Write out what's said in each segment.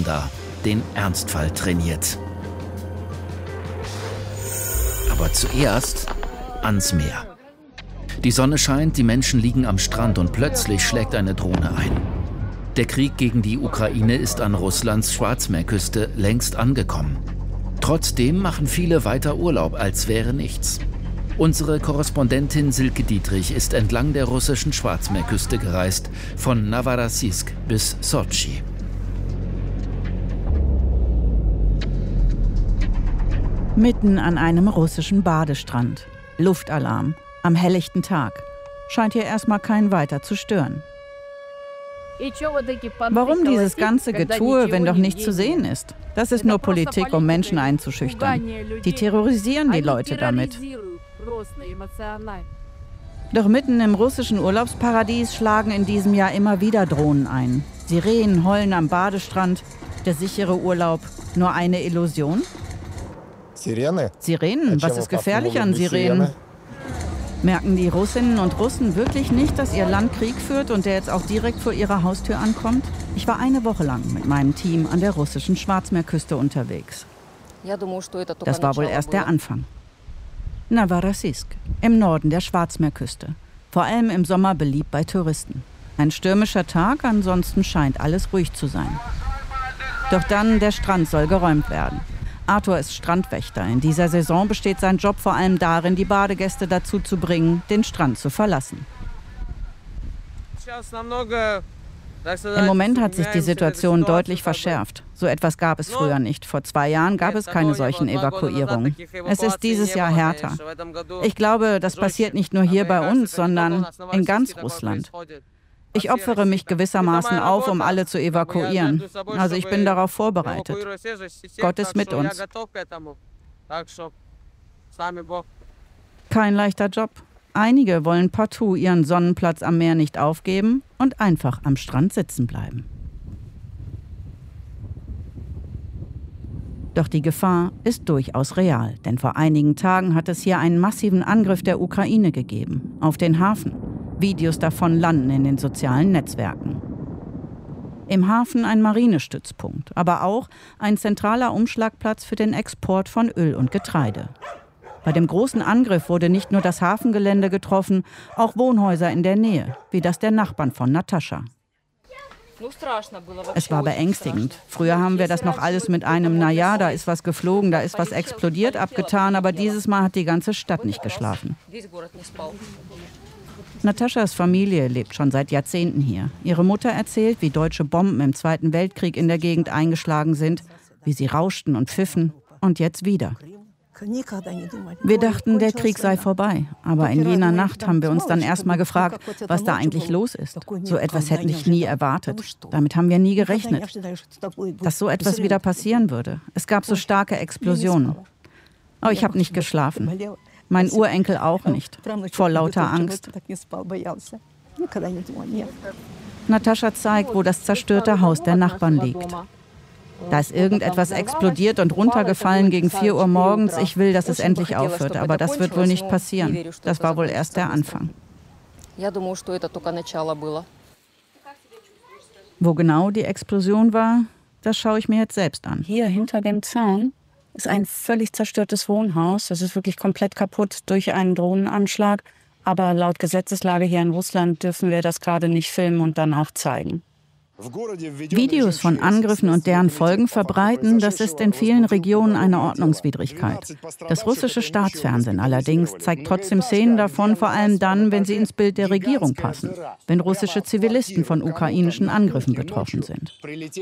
Alexander den Ernstfall trainiert. Aber zuerst ans Meer. Die Sonne scheint, die Menschen liegen am Strand und plötzlich schlägt eine Drohne ein. Der Krieg gegen die Ukraine ist an Russlands Schwarzmeerküste längst angekommen. Trotzdem machen viele weiter Urlaub, als wäre nichts. Unsere Korrespondentin Silke Dietrich ist entlang der russischen Schwarzmeerküste gereist, von Novorossiysk bis Sotschi. Mitten an einem russischen Badestrand. Luftalarm. Am helllichten Tag. Scheint hier erstmal keinen weiter zu stören. Warum dieses ganze Getue, wenn doch nichts zu sehen ist? Das ist nur Politik, um Menschen einzuschüchtern. Die terrorisieren die Leute damit. Doch mitten im russischen Urlaubsparadies schlagen in diesem Jahr immer wieder Drohnen ein. Sirenen heulen am Badestrand. Der sichere Urlaub nur eine Illusion? Sirenen? Was ist gefährlich an Sirenen? Merken die Russinnen und Russen wirklich nicht, dass ihr Land Krieg führt und der jetzt auch direkt vor ihrer Haustür ankommt? Ich war eine Woche lang mit meinem Team an der russischen Schwarzmeerküste unterwegs. Das war wohl erst der Anfang. Novorossiysk, im Norden der Schwarzmeerküste. Vor allem im Sommer beliebt bei Touristen. Ein stürmischer Tag, ansonsten scheint alles ruhig zu sein. Doch dann, der Strand soll geräumt werden. Arthur ist Strandwächter. In dieser Saison besteht sein Job vor allem darin, die Badegäste dazu zu bringen, den Strand zu verlassen. Im Moment hat sich die Situation deutlich verschärft. So etwas gab es früher nicht. Vor 2 Jahren gab es keine solchen Evakuierungen. Es ist dieses Jahr härter. Ich glaube, das passiert nicht nur hier bei uns, sondern in ganz Russland. Ich opfere mich gewissermaßen auf, um alle zu evakuieren. Also ich bin darauf vorbereitet. Gott ist mit uns. Kein leichter Job. Einige wollen partout ihren Sonnenplatz am Meer nicht aufgeben und einfach am Strand sitzen bleiben. Doch die Gefahr ist durchaus real, denn vor einigen Tagen hat es hier einen massiven Angriff der Ukraine gegeben, auf den Hafen. Videos davon landen in den sozialen Netzwerken. Im Hafen ein Marinestützpunkt, aber auch ein zentraler Umschlagplatz für den Export von Öl und Getreide. Bei dem großen Angriff wurde nicht nur das Hafengelände getroffen, auch Wohnhäuser in der Nähe, wie das der Nachbarn von Natascha. Es war beängstigend. Früher haben wir das noch alles mit einem "Naja, da ist was geflogen, da ist was explodiert" abgetan, aber dieses Mal hat die ganze Stadt nicht geschlafen. Nataschas Familie lebt schon seit Jahrzehnten hier. Ihre Mutter erzählt, wie deutsche Bomben im Zweiten Weltkrieg in der Gegend eingeschlagen sind, wie sie rauschten und pfiffen und jetzt wieder. Wir dachten, der Krieg sei vorbei, aber in jener Nacht haben wir uns dann erstmal gefragt, was da eigentlich los ist. So etwas hätte ich nie erwartet. Damit haben wir nie gerechnet, dass so etwas wieder passieren würde. Es gab so starke Explosionen. Aber ich habe nicht geschlafen. Mein Urenkel auch nicht, vor lauter Angst. Natascha zeigt, wo das zerstörte Haus der Nachbarn liegt. Da ist irgendetwas explodiert und runtergefallen gegen 4 Uhr morgens. Ich will, dass es endlich aufhört, aber das wird wohl nicht passieren. Das war wohl erst der Anfang. Wo genau die Explosion war, das schaue ich mir jetzt selbst an. Hier hinter dem Zaun ist ein völlig zerstörtes Wohnhaus. Das ist wirklich komplett kaputt durch einen Drohnenanschlag. Aber laut Gesetzeslage hier in Russland dürfen wir das gerade nicht filmen und dann auch zeigen. Videos von Angriffen und deren Folgen verbreiten, das ist in vielen Regionen eine Ordnungswidrigkeit. Das russische Staatsfernsehen allerdings zeigt trotzdem Szenen davon, vor allem dann, wenn sie ins Bild der Regierung passen, wenn russische Zivilisten von ukrainischen Angriffen betroffen sind.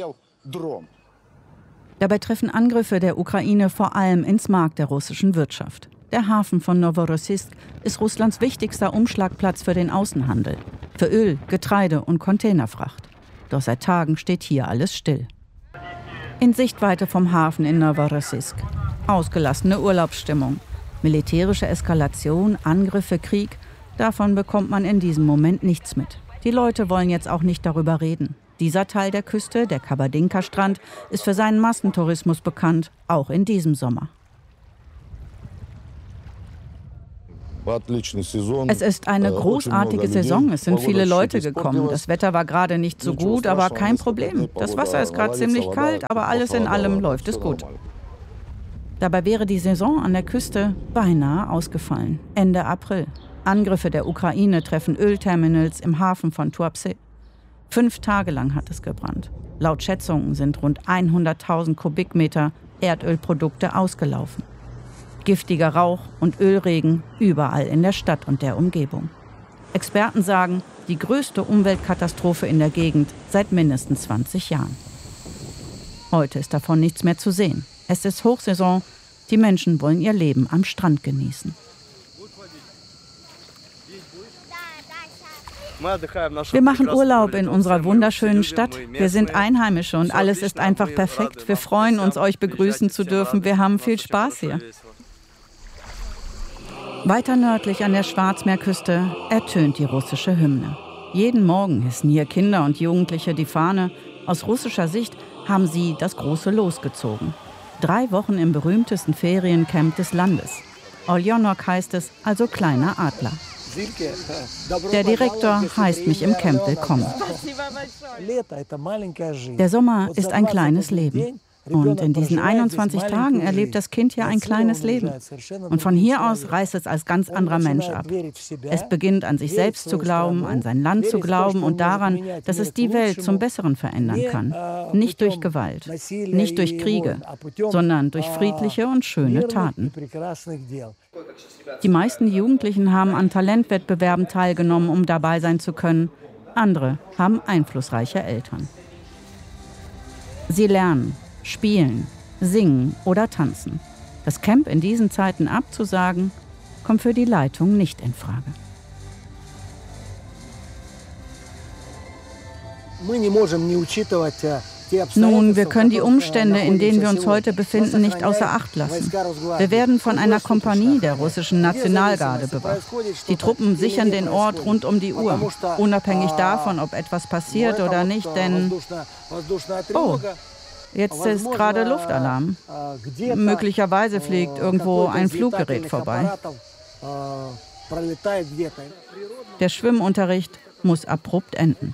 Dabei treffen Angriffe der Ukraine vor allem ins Mark der russischen Wirtschaft. Der Hafen von Novorossiysk ist Russlands wichtigster Umschlagplatz für den Außenhandel, für Öl, Getreide und Containerfracht. Doch seit Tagen steht hier alles still. In Sichtweite vom Hafen in Novorossiysk. Ausgelassene Urlaubsstimmung. Militärische Eskalation, Angriffe, Krieg. Davon bekommt man in diesem Moment nichts mit. Die Leute wollen jetzt auch nicht darüber reden. Dieser Teil der Küste, der Kabardinka-Strand, ist für seinen Massentourismus bekannt, auch in diesem Sommer. Es ist eine großartige Saison. Es sind viele Leute gekommen. Das Wetter war gerade nicht so gut, aber kein Problem. Das Wasser ist gerade ziemlich kalt, aber alles in allem läuft es gut. Dabei wäre die Saison an der Küste beinahe ausgefallen. Ende April. Angriffe der Ukraine treffen Ölterminals im Hafen von Tuapse. 5 Tage lang hat es gebrannt. Laut Schätzungen sind rund 100.000 Kubikmeter Erdölprodukte ausgelaufen. Giftiger Rauch und Ölregen überall in der Stadt und der Umgebung. Experten sagen, die größte Umweltkatastrophe in der Gegend seit mindestens 20 Jahren. Heute ist davon nichts mehr zu sehen. Es ist Hochsaison. Die Menschen wollen ihr Leben am Strand genießen. Wir machen Urlaub in unserer wunderschönen Stadt. Wir sind Einheimische und alles ist einfach perfekt. Wir freuen uns, euch begrüßen zu dürfen. Wir haben viel Spaß hier. Weiter nördlich an der Schwarzmeerküste ertönt die russische Hymne. Jeden Morgen hissen hier Kinder und Jugendliche die Fahne. Aus russischer Sicht haben sie das große Los gezogen. 3 Wochen im berühmtesten Feriencamp des Landes. Oljonok heißt es, also kleiner Adler. Der Direktor heißt mich im Camp willkommen. Der Sommer ist ein kleines Leben. Und in diesen 21 Tagen erlebt das Kind hier ein kleines Leben. Und von hier aus reist es als ganz anderer Mensch ab. Es beginnt an sich selbst zu glauben, an sein Land zu glauben und daran, dass es die Welt zum Besseren verändern kann. Nicht durch Gewalt, nicht durch Kriege, sondern durch friedliche und schöne Taten. Die meisten Jugendlichen haben an Talentwettbewerben teilgenommen, um dabei sein zu können. Andere haben einflussreiche Eltern. Sie lernen, spielen, singen oder tanzen. Das Camp in diesen Zeiten abzusagen, kommt für die Leitung nicht in Frage. Nun, wir können die Umstände, in denen wir uns heute befinden, nicht außer Acht lassen. Wir werden von einer Kompanie der russischen Nationalgarde bewacht. Die Truppen sichern den Ort rund um die Uhr, unabhängig davon, ob etwas passiert oder nicht, denn... Oh, jetzt ist gerade Luftalarm. Möglicherweise fliegt irgendwo ein Fluggerät vorbei. Der Schwimmunterricht muss abrupt enden.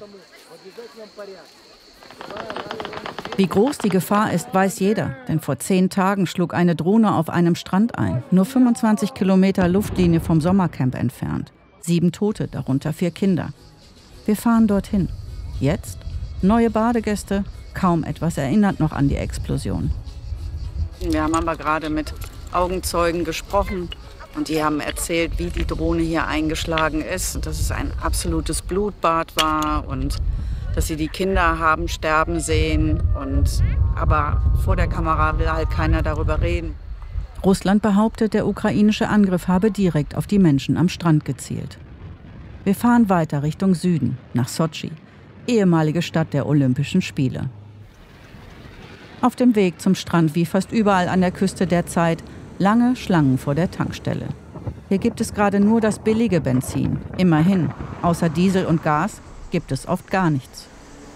Wie groß die Gefahr ist, weiß jeder, denn vor 10 Tagen schlug eine Drohne auf einem Strand ein, nur 25 Kilometer Luftlinie vom Sommercamp entfernt. 7 Tote, darunter 4 Kinder. Wir fahren dorthin. Jetzt neue Badegäste, kaum etwas erinnert noch an die Explosion. Wir haben aber gerade mit Augenzeugen gesprochen und die haben erzählt, wie die Drohne hier eingeschlagen ist, dass es ein absolutes Blutbad war und dass sie die Kinder haben sterben sehen. Aber vor der Kamera will halt keiner darüber reden. Russland behauptet, der ukrainische Angriff habe direkt auf die Menschen am Strand gezielt. Wir fahren weiter Richtung Süden, nach Sotschi, ehemalige Stadt der Olympischen Spiele. Auf dem Weg zum Strand, wie fast überall an der Küste derzeit, lange Schlangen vor der Tankstelle. Hier gibt es gerade nur das billige Benzin. Immerhin, außer Diesel und Gas gibt es oft gar nichts.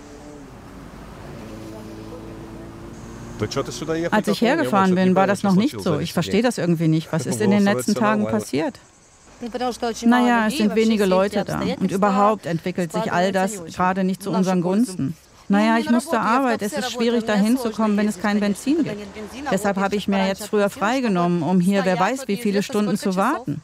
Als ich hergefahren bin, war das noch nicht so. Ich verstehe das irgendwie nicht. Was ist in den letzten Tagen passiert? Naja, es sind wenige Leute da. Und überhaupt entwickelt sich all das gerade nicht zu unseren Gunsten. Naja, ich musste arbeiten. Es ist schwierig, da hinzukommen, wenn es kein Benzin gibt. Deshalb habe ich mir jetzt früher freigenommen, um hier wer weiß wie viele Stunden zu warten.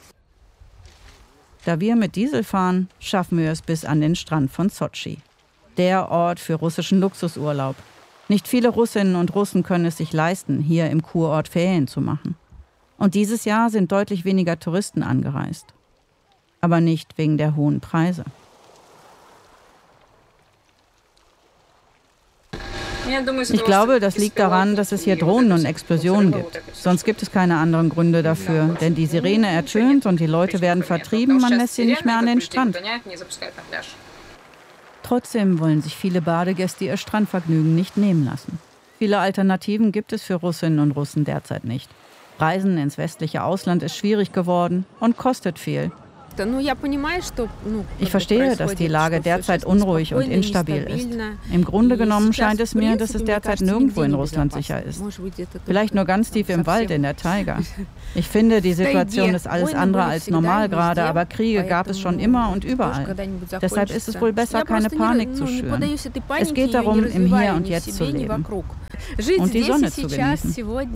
Da wir mit Diesel fahren, schaffen wir es bis an den Strand von Sotschi. Der Ort für russischen Luxusurlaub. Nicht viele Russinnen und Russen können es sich leisten, hier im Kurort Ferien zu machen. Und dieses Jahr sind deutlich weniger Touristen angereist. Aber nicht wegen der hohen Preise. Ich glaube, das liegt daran, dass es hier Drohnen und Explosionen gibt. Sonst gibt es keine anderen Gründe dafür. Denn die Sirene ertönt und die Leute werden vertrieben, man lässt sie nicht mehr an den Strand. Trotzdem wollen sich viele Badegäste ihr Strandvergnügen nicht nehmen lassen. Viele Alternativen gibt es für Russinnen und Russen derzeit nicht. Reisen ins westliche Ausland ist schwierig geworden und kostet viel. Ich verstehe, dass die Lage derzeit unruhig und instabil ist. Im Grunde genommen scheint es mir, dass es derzeit nirgendwo in Russland sicher ist. Vielleicht nur ganz tief im Wald in der Taiga. Ich finde, die Situation ist alles andere als normal gerade, aber Kriege gab es schon immer und überall. Deshalb ist es wohl besser, keine Panik zu schüren. Es geht darum, im Hier und Jetzt zu leben und die Sonne zu genießen.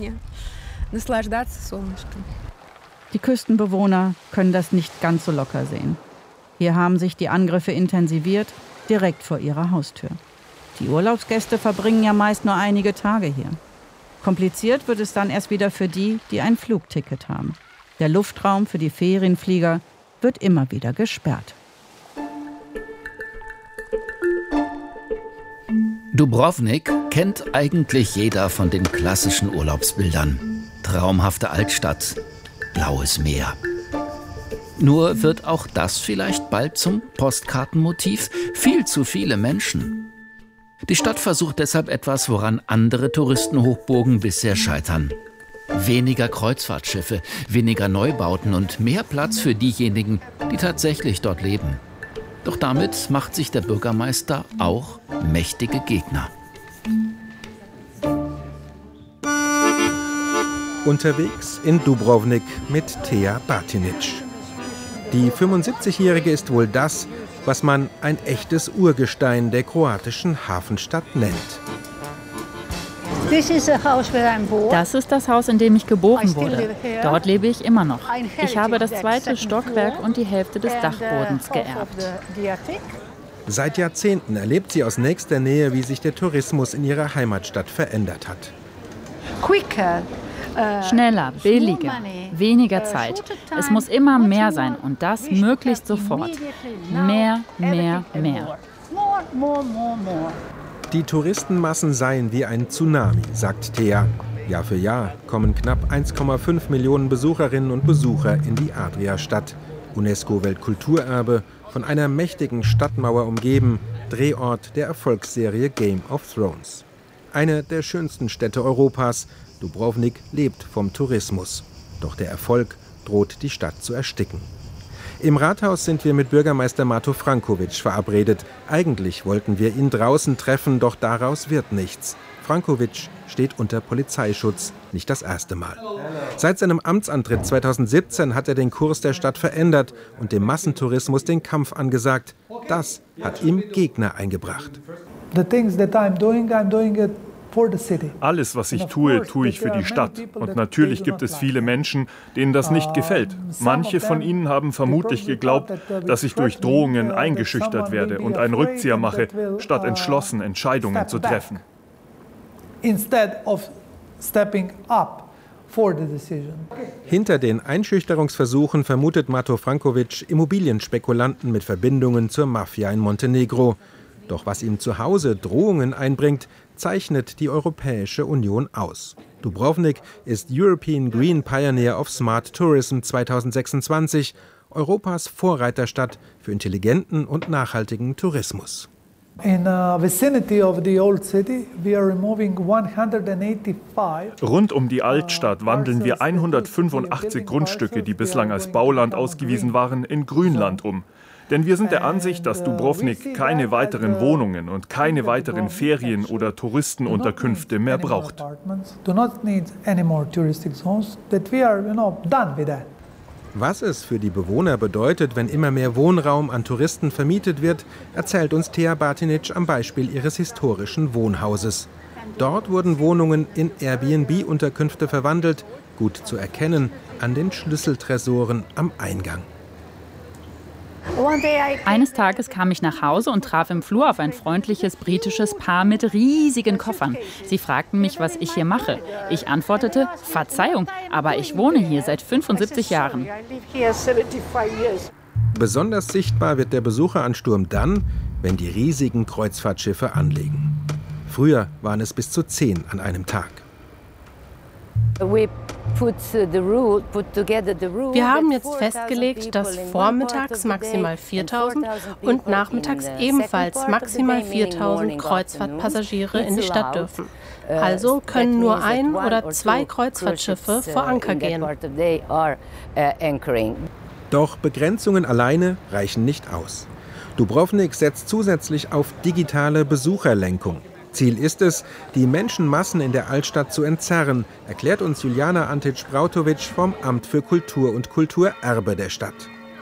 Die Küstenbewohner können das nicht ganz so locker sehen. Hier haben sich die Angriffe intensiviert, direkt vor ihrer Haustür. Die Urlaubsgäste verbringen ja meist nur einige Tage hier. Kompliziert wird es dann erst wieder für die, die ein Flugticket haben. Der Luftraum für die Ferienflieger wird immer wieder gesperrt. Dubrovnik kennt eigentlich jeder von den klassischen Urlaubsbildern. Traumhafte Altstadt, blaues Meer. Nur wird auch das vielleicht bald zum Postkartenmotiv? Viel zu viele Menschen. Die Stadt versucht deshalb etwas, woran andere Touristenhochburgen bisher scheitern. Weniger Kreuzfahrtschiffe, weniger Neubauten und mehr Platz für diejenigen, die tatsächlich dort leben. Doch damit macht sich der Bürgermeister auch mächtige Gegner. Unterwegs in Dubrovnik mit Thea Batinic. Die 75-Jährige ist wohl das, was man ein echtes Urgestein der kroatischen Hafenstadt nennt. Das ist das Haus, in dem ich geboren wurde. Dort lebe ich immer noch. Ich habe das 2. Stockwerk und die Hälfte des Dachbodens geerbt. Seit Jahrzehnten erlebt sie aus nächster Nähe, wie sich der Tourismus in ihrer Heimatstadt verändert hat. Schneller, billiger, weniger Zeit. Es muss immer mehr sein und das möglichst sofort. Mehr, mehr, mehr. Die Touristenmassen seien wie ein Tsunami, sagt Thea. Jahr für Jahr kommen knapp 1,5 Millionen Besucherinnen und Besucher in die Adria-Stadt. UNESCO-Weltkulturerbe, von einer mächtigen Stadtmauer umgeben, Drehort der Erfolgsserie Game of Thrones. Eine der schönsten Städte Europas, Dubrovnik lebt vom Tourismus. Doch der Erfolg droht, die Stadt zu ersticken. Im Rathaus sind wir mit Bürgermeister Mato Frankovic verabredet. Eigentlich wollten wir ihn draußen treffen, doch daraus wird nichts. Frankovic steht unter Polizeischutz, nicht das erste Mal. Seit seinem Amtsantritt 2017 hat er den Kurs der Stadt verändert und dem Massentourismus den Kampf angesagt. Das hat ihm Gegner eingebracht. Alles, was ich tue, tue ich für die Stadt. Und natürlich gibt es viele Menschen, denen das nicht gefällt. Manche von ihnen haben vermutlich geglaubt, dass ich durch Drohungen eingeschüchtert werde und einen Rückzieher mache, statt entschlossen Entscheidungen zu treffen. Hinter den Einschüchterungsversuchen vermutet Mato Frankovic Immobilienspekulanten mit Verbindungen zur Mafia in Montenegro. Doch was ihm zu Hause Drohungen einbringt, zeichnet die Europäische Union aus. Dubrovnik ist European Green Pioneer of Smart Tourism 2026, Europas Vorreiterstadt für intelligenten und nachhaltigen Tourismus. Rund um die Altstadt wandeln wir 185 Grundstücke, die bislang als Bauland ausgewiesen waren, in Grünland um. Denn wir sind der Ansicht, dass Dubrovnik keine weiteren Wohnungen und keine weiteren Ferien- oder Touristenunterkünfte mehr braucht. Was es für die Bewohner bedeutet, wenn immer mehr Wohnraum an Touristen vermietet wird, erzählt uns Thea Batinic am Beispiel ihres historischen Wohnhauses. Dort wurden Wohnungen in Airbnb-Unterkünfte verwandelt, gut zu erkennen an den Schlüsseltresoren am Eingang. Eines Tages kam ich nach Hause und traf im Flur auf ein freundliches britisches Paar mit riesigen Koffern. Sie fragten mich, was ich hier mache. Ich antwortete, Verzeihung, aber ich wohne hier seit 75 Jahren. Besonders sichtbar wird der Besucheransturm dann, wenn die riesigen Kreuzfahrtschiffe anlegen. Früher waren es bis zu 10 an einem Tag. Wir haben jetzt festgelegt, dass vormittags maximal 4.000 und nachmittags ebenfalls maximal 4.000 Kreuzfahrtpassagiere in die Stadt dürfen. Also können nur 1 oder 2 Kreuzfahrtschiffe vor Anker gehen. Doch Begrenzungen alleine reichen nicht aus. Dubrovnik setzt zusätzlich auf digitale Besucherlenkung. Ziel ist es, die Menschenmassen in der Altstadt zu entzerren, erklärt uns Julijana Antić-Brautović vom Amt für Kultur und Kulturerbe der Stadt.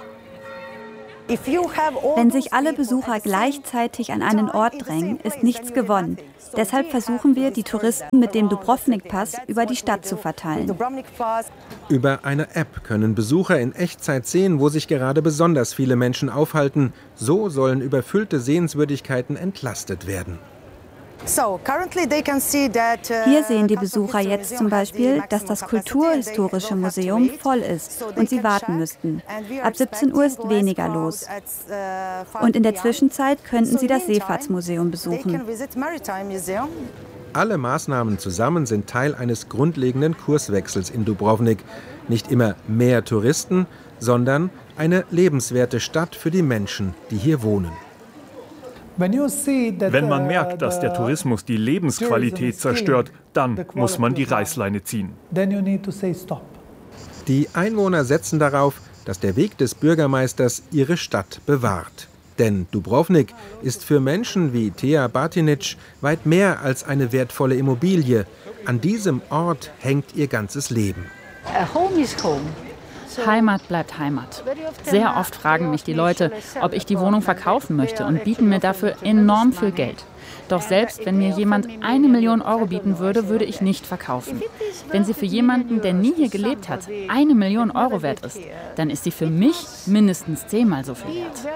Wenn sich alle Besucher gleichzeitig an einen Ort drängen, ist nichts gewonnen. Deshalb versuchen wir, die Touristen mit dem Dubrovnik-Pass über die Stadt zu verteilen. Über eine App können Besucher in Echtzeit sehen, wo sich gerade besonders viele Menschen aufhalten. So sollen überfüllte Sehenswürdigkeiten entlastet werden. Hier sehen die Besucher jetzt zum Beispiel, dass das Kulturhistorische Museum voll ist und sie warten müssten. Ab 17 Uhr ist weniger los. Und in der Zwischenzeit könnten sie das Seefahrtsmuseum besuchen. Alle Maßnahmen zusammen sind Teil eines grundlegenden Kurswechsels in Dubrovnik. Nicht immer mehr Touristen, sondern eine lebenswerte Stadt für die Menschen, die hier wohnen. Wenn man merkt, dass der Tourismus die Lebensqualität zerstört, dann muss man die Reißleine ziehen. Die Einwohner setzen darauf, dass der Weg des Bürgermeisters ihre Stadt bewahrt. Denn Dubrovnik ist für Menschen wie Thea Batinic weit mehr als eine wertvolle Immobilie. An diesem Ort hängt ihr ganzes Leben. Home is home. Heimat bleibt Heimat. Sehr oft fragen mich die Leute, ob ich die Wohnung verkaufen möchte und bieten mir dafür enorm viel Geld. Doch selbst wenn mir jemand 1 Million Euro bieten würde, würde ich nicht verkaufen. Wenn sie für jemanden, der nie hier gelebt hat, 1 Million Euro wert ist, dann ist sie für mich mindestens 10-mal so viel wert.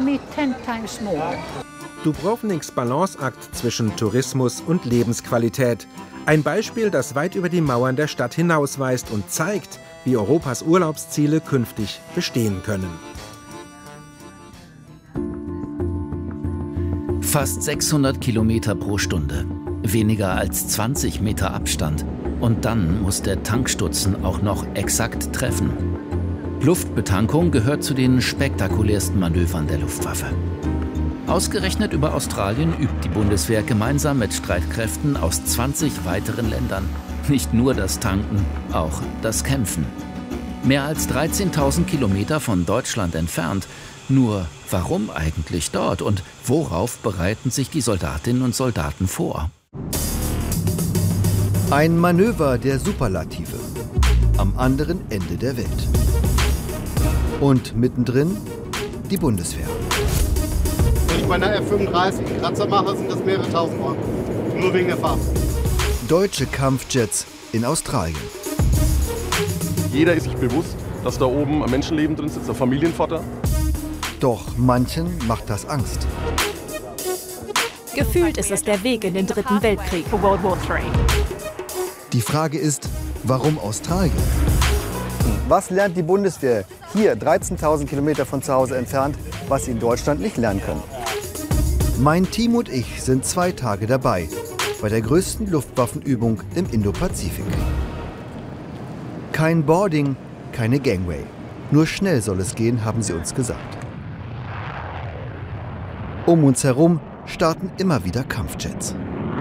Dubrovniks Balanceakt zwischen Tourismus und Lebensqualität. Ein Beispiel, das weit über die Mauern der Stadt hinausweist und zeigt, wie Europas Urlaubsziele künftig bestehen können. Fast 600 Kilometer pro Stunde, weniger als 20 Meter Abstand. Und dann muss der Tankstutzen auch noch exakt treffen. Luftbetankung gehört zu den spektakulärsten Manövern der Luftwaffe. Ausgerechnet über Australien übt die Bundeswehr gemeinsam mit Streitkräften aus 20 weiteren Ländern. Nicht nur das Tanken, auch das Kämpfen. Mehr als 13.000 Kilometer von Deutschland entfernt. Nur warum eigentlich dort und worauf bereiten sich die Soldatinnen und Soldaten vor? Ein Manöver der Superlative am anderen Ende der Welt. Und mittendrin die Bundeswehr. Wenn ich bei einer F-35 einen Kratzer mache, sind das mehrere tausend Euro. Nur wegen der Farbe. Deutsche Kampfjets in Australien. Jeder ist sich bewusst, dass da oben ein Menschenleben drin sitzt, ein Familienvater. Doch manchen macht das Angst. Gefühlt ist es der Weg in den 3. Weltkrieg. Die Frage ist, warum Australien? Was lernt die Bundeswehr hier, 13.000 Kilometer von zu Hause entfernt, was sie in Deutschland nicht lernen können? Mein Team und ich sind 2 Tage dabei, bei der größten Luftwaffenübung im Indopazifik. Kein Boarding, keine Gangway. Nur schnell soll es gehen, haben sie uns gesagt. Um uns herum starten immer wieder Kampfjets.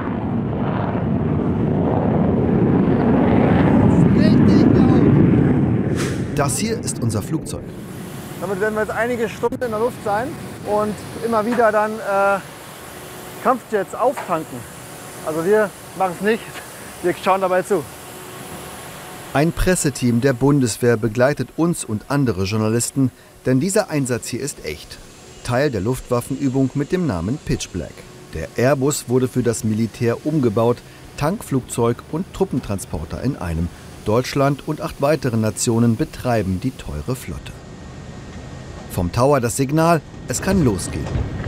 Das hier ist unser Flugzeug. Damit werden wir jetzt einige Stunden in der Luft sein und immer wieder dann Kampfjets auftanken. Also wir machen es nicht, wir schauen dabei zu. Ein Presseteam der Bundeswehr begleitet uns und andere Journalisten, denn dieser Einsatz hier ist echt. Teil der Luftwaffenübung mit dem Namen Pitch Black. Der Airbus wurde für das Militär umgebaut, Tankflugzeug und Truppentransporter in einem. Deutschland und 8 weitere Nationen betreiben die teure Flotte. Vom Tower das Signal, es kann losgehen.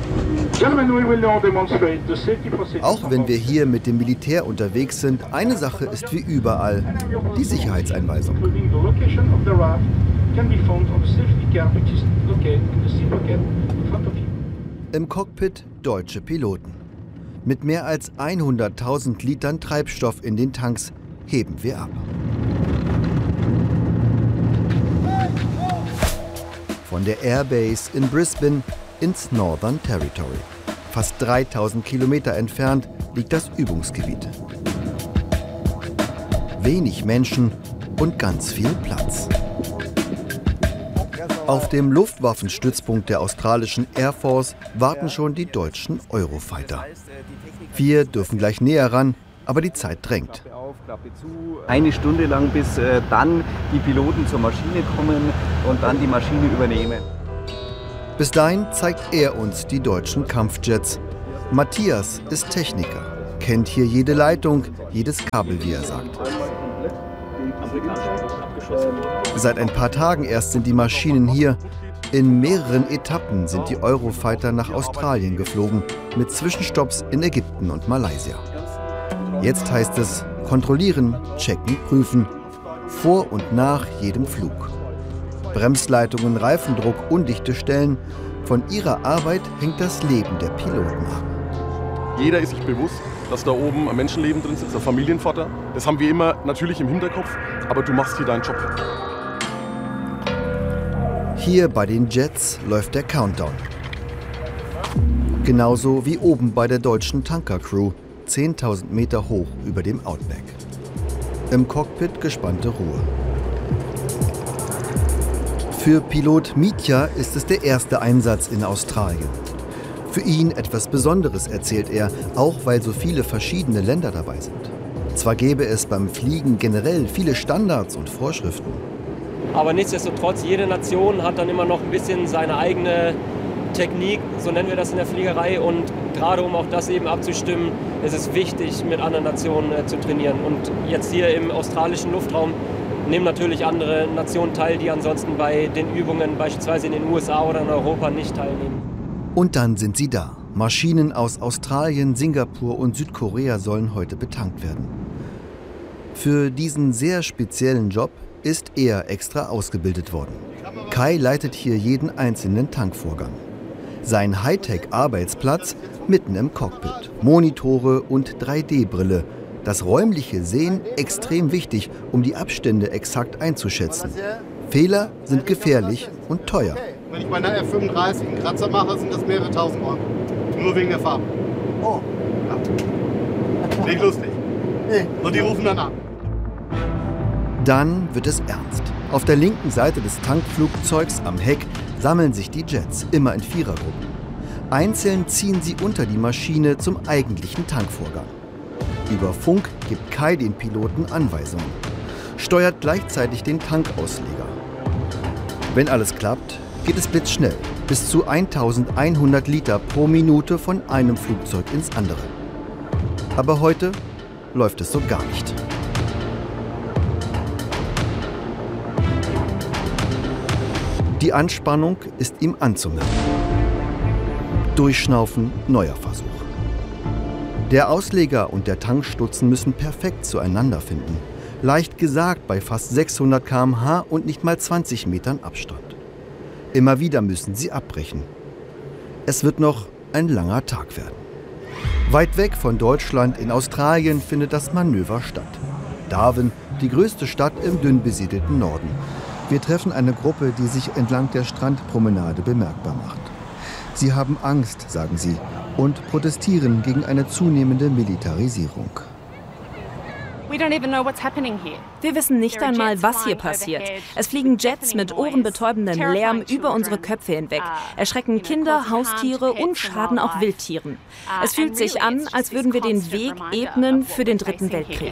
Auch wenn wir hier mit dem Militär unterwegs sind, eine Sache ist wie überall, die Sicherheitseinweisung. Im Cockpit deutsche Piloten. Mit mehr als 100.000 Litern Treibstoff in den Tanks heben wir ab. Von der Airbase in Brisbane ins Northern Territory. Fast 3.000 Kilometer entfernt liegt das Übungsgebiet. Wenig Menschen und ganz viel Platz. Auf dem Luftwaffenstützpunkt der australischen Air Force warten schon die deutschen Eurofighter. Wir dürfen gleich näher ran, aber die Zeit drängt. Eine Stunde lang, bis dann die Piloten zur Maschine kommen und dann die Maschine übernehmen. Bis dahin zeigt er uns die deutschen Kampfjets. Matthias ist Techniker, kennt hier jede Leitung, jedes Kabel, wie er sagt. Seit ein paar Tagen erst sind die Maschinen hier. In mehreren Etappen sind die Eurofighter nach Australien geflogen, mit Zwischenstopps in Ägypten und Malaysia. Jetzt heißt es kontrollieren, checken, prüfen, vor und nach jedem Flug. Bremsleitungen, Reifendruck, undichte Stellen. Von ihrer Arbeit hängt das Leben der Piloten ab. Jeder ist sich bewusst, dass da oben ein Menschenleben drin sitzt, ein Familienvater. Das haben wir immer natürlich im Hinterkopf, aber du machst hier deinen Job. Hier bei den Jets läuft der Countdown. Genauso wie oben bei der deutschen Tankercrew, 10.000 Meter hoch über dem Outback. Im Cockpit gespannte Ruhe. Für Pilot Mitja ist es der erste Einsatz in Australien. Für ihn etwas Besonderes, erzählt er, auch weil so viele verschiedene Länder dabei sind. Zwar gäbe es beim Fliegen generell viele Standards und Vorschriften. Aber nichtsdestotrotz, jede Nation hat dann immer noch ein bisschen seine eigene Technik, so nennen wir das in der Fliegerei. Und gerade um auch das eben abzustimmen, ist es wichtig, mit anderen Nationen zu trainieren. Und jetzt hier im australischen Luftraum nehmen natürlich andere Nationen teil, die ansonsten bei den Übungen beispielsweise in den USA oder in Europa nicht teilnehmen. Und dann sind sie da. Maschinen aus Australien, Singapur und Südkorea sollen heute betankt werden. Für diesen sehr speziellen Job ist er extra ausgebildet worden. Kai leitet hier jeden einzelnen Tankvorgang. Sein Hightech-Arbeitsplatz mitten im Cockpit. Monitore und 3D-Brille. Das räumliche Sehen extrem wichtig, um die Abstände exakt einzuschätzen. Fehler sind gefährlich und teuer. Wenn ich bei einer F35 einen Kratzer mache, sind das mehrere tausend Euro. Nur wegen der Farbe. Oh. Ja. Nicht lustig. Und die rufen dann an. Dann wird es ernst. Auf der linken Seite des Tankflugzeugs am Heck sammeln sich die Jets, immer in Vierergruppen. Einzeln ziehen sie unter die Maschine zum eigentlichen Tankvorgang. Über Funk gibt Kai den Piloten Anweisungen, steuert gleichzeitig den Tankausleger. Wenn alles klappt, geht es blitzschnell, bis zu 1100 Liter pro Minute von einem Flugzeug ins andere. Aber heute läuft es so gar nicht. Die Anspannung ist ihm anzumerken. Durchschnaufen, neuer Versuch. Der Ausleger und der Tankstutzen müssen perfekt zueinander finden. Leicht gesagt bei fast 600 km/h und nicht mal 20 Metern Abstand. Immer wieder müssen sie abbrechen. Es wird noch ein langer Tag werden. Weit weg von Deutschland in Australien findet das Manöver statt. Darwin, die größte Stadt im dünn besiedelten Norden. Wir treffen eine Gruppe, die sich entlang der Strandpromenade bemerkbar macht. Sie haben Angst, sagen sie, und protestieren gegen eine zunehmende Militarisierung. Wir wissen nicht einmal, was hier passiert. Es fliegen Jets mit ohrenbetäubendem Lärm über unsere Köpfe hinweg, erschrecken Kinder, Haustiere und schaden auch Wildtieren. Es fühlt sich an, als würden wir den Weg ebnen für den Dritten Weltkrieg.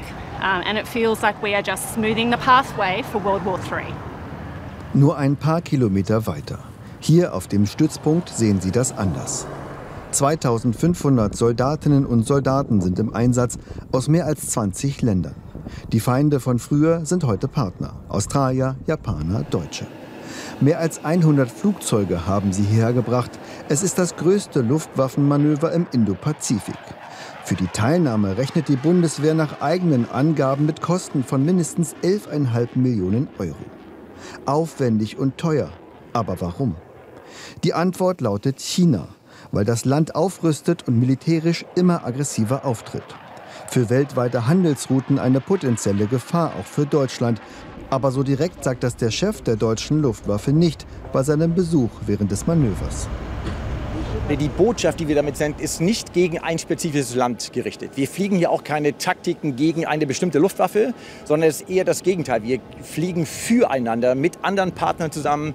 Nur ein paar Kilometer weiter. Hier auf dem Stützpunkt sehen Sie das anders. 2500 Soldatinnen und Soldaten sind im Einsatz aus mehr als 20 Ländern. Die Feinde von früher sind heute Partner. Australier, Japaner, Deutsche. Mehr als 100 Flugzeuge haben sie hierher gebracht. Es ist das größte Luftwaffenmanöver im Indopazifik. Für die Teilnahme rechnet die Bundeswehr nach eigenen Angaben mit Kosten von mindestens 11,5 Millionen Euro. Aufwendig und teuer. Aber warum? Die Antwort lautet China, weil das Land aufrüstet und militärisch immer aggressiver auftritt. Für weltweite Handelsrouten eine potenzielle Gefahr, auch für Deutschland. Aber so direkt sagt das der Chef der deutschen Luftwaffe nicht bei seinem Besuch während des Manövers. Die Botschaft, die wir damit senden, ist nicht gegen ein spezifisches Land gerichtet. Wir fliegen hier auch keine Taktiken gegen eine bestimmte Luftwaffe, sondern es ist eher das Gegenteil. Wir fliegen füreinander mit anderen Partnern zusammen.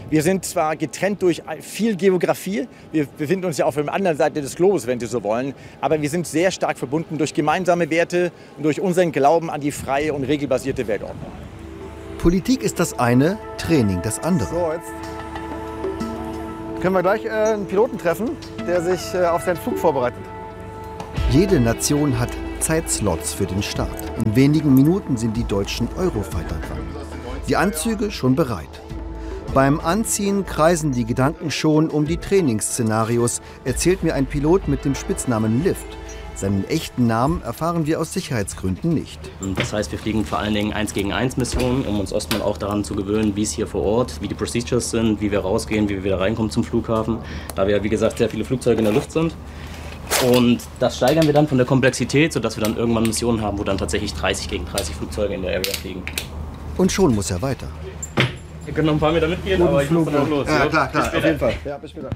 Wir sind zwar getrennt durch viel Geografie, wir befinden uns ja auf der anderen Seite des Globus, wenn Sie so wollen, aber wir sind sehr stark verbunden durch gemeinsame Werte und durch unseren Glauben an die freie und regelbasierte Weltordnung. Politik ist das eine, Training das andere. So, jetzt können wir gleich einen Piloten treffen, der sich auf seinen Flug vorbereitet. Jede Nation hat Zeitslots für den Start. In wenigen Minuten sind die deutschen Eurofighter dran. Die Anzüge schon bereit. Beim Anziehen kreisen die Gedanken schon um die Trainingsszenarios, erzählt mir ein Pilot mit dem Spitznamen Lift. Seinen echten Namen erfahren wir aus Sicherheitsgründen nicht. Das heißt, wir fliegen vor allen Dingen 1-gegen-1 Missionen, um uns erstmal auch daran zu gewöhnen, wie es hier vor Ort, wie die Procedures sind, wie wir rausgehen, wie wir wieder reinkommen zum Flughafen. Da wir, wie gesagt, sehr viele Flugzeuge in der Luft sind. Und das steigern wir dann von der Komplexität, sodass wir dann irgendwann Missionen haben, wo dann tatsächlich 30 gegen 30 Flugzeuge in der Area fliegen. Und schon muss er weiter. Wir können noch ein paar Meter mitgehen, aber ich muss dann auch los. Ja, klar, auf jeden Fall. Ja, bis später.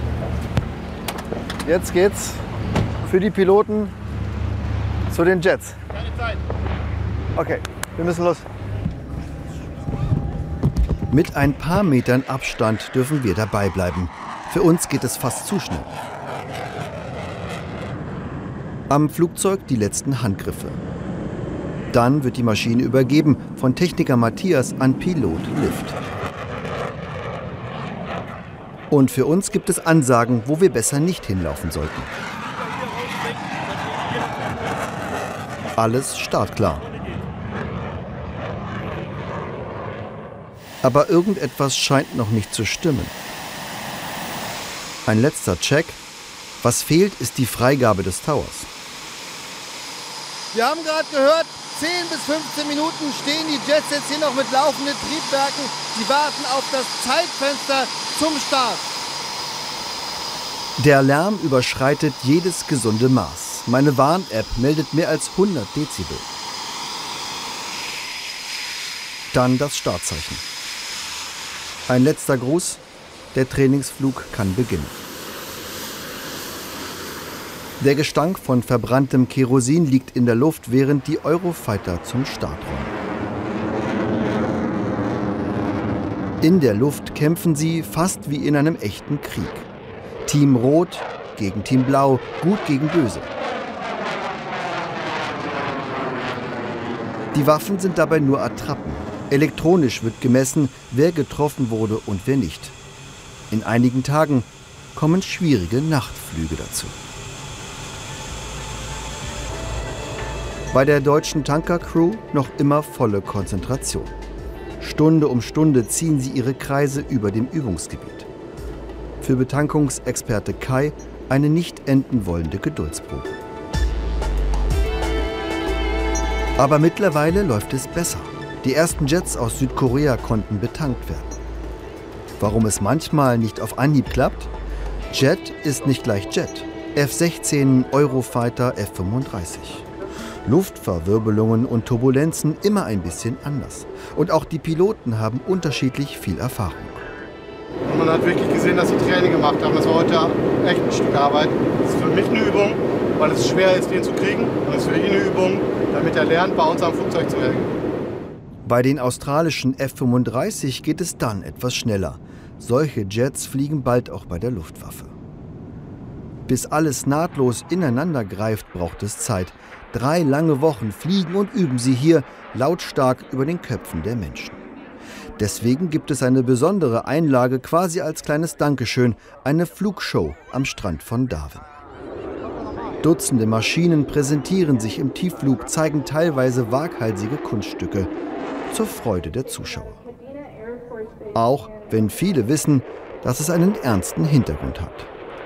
Jetzt geht's für die Piloten zu den Jets. Keine Zeit. Okay, wir müssen los. Mit ein paar Metern Abstand dürfen wir dabei bleiben. Für uns geht es fast zu schnell. Am Flugzeug die letzten Handgriffe. Dann wird die Maschine übergeben von Techniker Matthias an Pilot Lift. Und für uns gibt es Ansagen, wo wir besser nicht hinlaufen sollten. Alles startklar. Aber irgendetwas scheint noch nicht zu stimmen. Ein letzter Check. Was fehlt, ist die Freigabe des Towers. Wir haben gerade gehört, 10 bis 15 Minuten stehen die Jets jetzt hier noch mit laufenden Triebwerken. Sie warten auf das Zeitfenster zum Start. Der Lärm überschreitet jedes gesunde Maß. Meine Warn-App meldet mehr als 100 Dezibel. Dann das Startzeichen. Ein letzter Gruß. Der Trainingsflug kann beginnen. Der Gestank von verbranntem Kerosin liegt in der Luft, während die Eurofighter zum Start rollen. In der Luft kämpfen sie fast wie in einem echten Krieg. Team Rot gegen Team Blau, Gut gegen Böse. Die Waffen sind dabei nur Attrappen. Elektronisch wird gemessen, wer getroffen wurde und wer nicht. In einigen Tagen kommen schwierige Nachtflüge dazu. Bei der deutschen Tankercrew noch immer volle Konzentration. Stunde um Stunde ziehen sie ihre Kreise über dem Übungsgebiet. Für Betankungsexperte Kai eine nicht enden wollende Geduldsprobe. Aber mittlerweile läuft es besser. Die ersten Jets aus Südkorea konnten betankt werden. Warum es manchmal nicht auf Anhieb klappt? Jet ist nicht gleich Jet. F-16, Eurofighter, F-35. Luftverwirbelungen und Turbulenzen immer ein bisschen anders. Und auch die Piloten haben unterschiedlich viel Erfahrung. Und man hat wirklich gesehen, dass sie Training gemacht haben. Das war heute echt ein Stück Arbeit. Das ist für mich eine Übung, weil es schwer ist, den zu kriegen. Und es ist für ihn eine Übung, damit er lernt, bei uns am Flugzeug zu reagieren. Bei den australischen F-35 geht es dann etwas schneller. Solche Jets fliegen bald auch bei der Luftwaffe. Bis alles nahtlos ineinander greift, braucht es Zeit. 3 lange Wochen fliegen und üben sie hier lautstark über den Köpfen der Menschen. Deswegen gibt es eine besondere Einlage quasi als kleines Dankeschön, eine Flugshow am Strand von Darwin. Dutzende Maschinen präsentieren sich im Tiefflug, zeigen teilweise waghalsige Kunststücke zur Freude der Zuschauer. Auch wenn viele wissen, dass es einen ernsten Hintergrund hat.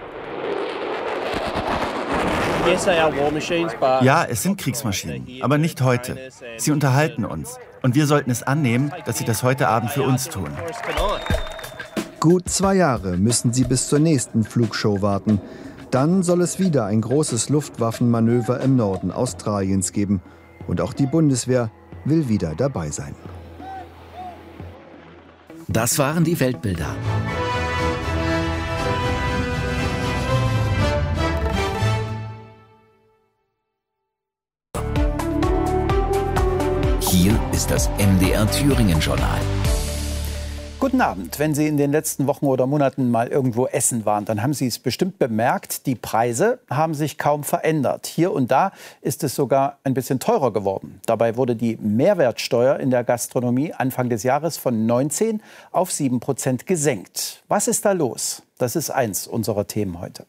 Ja, es sind Kriegsmaschinen, aber nicht heute. Sie unterhalten uns. Und wir sollten es annehmen, dass sie das heute Abend für uns tun. Gut 2 Jahre müssen sie bis zur nächsten Flugshow warten. Dann soll es wieder ein großes Luftwaffenmanöver im Norden Australiens geben. Und auch die Bundeswehr will wieder dabei sein. Das waren die Weltbilder. Hier ist das MDR Thüringen Journal. Guten Abend. Wenn Sie in den letzten Wochen oder Monaten mal irgendwo essen waren, dann haben Sie es bestimmt bemerkt, die Preise haben sich kaum verändert. Hier und da ist es sogar ein bisschen teurer geworden. Dabei wurde die Mehrwertsteuer in der Gastronomie Anfang des Jahres von 19 auf 7% gesenkt. Was ist da los? Das ist eins unserer Themen heute.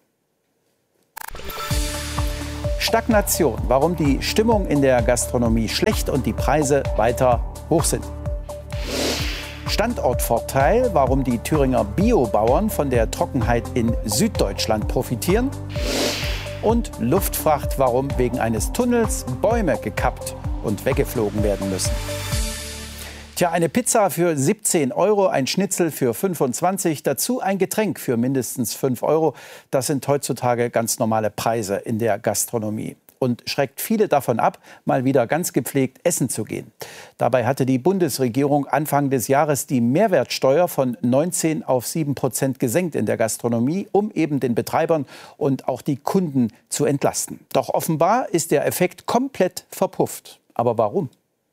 Stagnation, warum die Stimmung in der Gastronomie schlecht und die Preise weiter hoch sind. Standortvorteil, warum die Thüringer Biobauern von der Trockenheit in Süddeutschland profitieren. Und Luftfracht, warum wegen eines Tunnels Bäume gekappt und weggeflogen werden müssen. Tja, eine Pizza für 17 €, ein Schnitzel für 25, dazu ein Getränk für mindestens 5 €. Das sind heutzutage ganz normale Preise in der Gastronomie. Und schreckt viele davon ab, mal wieder ganz gepflegt essen zu gehen. Dabei hatte die Bundesregierung Anfang des Jahres die Mehrwertsteuer von 19 auf 7% gesenkt in der Gastronomie, um eben den Betreibern und auch die Kunden zu entlasten. Doch offenbar ist der Effekt komplett verpufft. Aber warum?